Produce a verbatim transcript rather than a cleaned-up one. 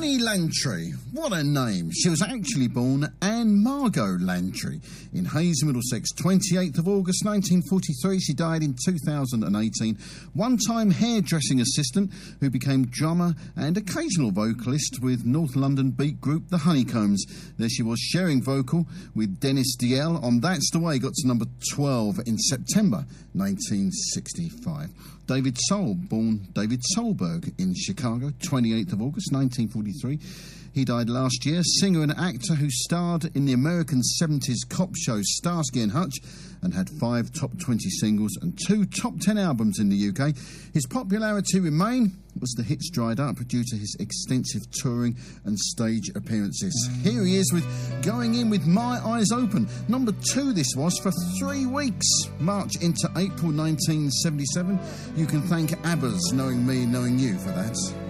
Bonnie Lantry, what a name. She was actually born Anne Margot Lantry in Hayes, Middlesex, twenty-eighth of August nineteen forty-three. She died in two thousand eighteen. One-time hairdressing assistant who became drummer and occasional vocalist with North London beat group The Honeycombs. There she was sharing vocal with Dennis D L on That's the Way, got to number twelve in September nineteen sixty-five. David Soul, born David Solberg in Chicago, twenty-eighth of August nineteen forty-three. He died last year. Singer and actor who starred in the American seventies cop show Starsky and Hutch and had five top twenty singles and two top ten albums in the U K. His popularity remained as the hits dried up due to his extensive touring and stage appearances. Here he is with Going In With My Eyes Open. Number two this was for three weeks, March into April nineteen seventy-seven. You can thank ABBA's Knowing Me, Knowing You for that.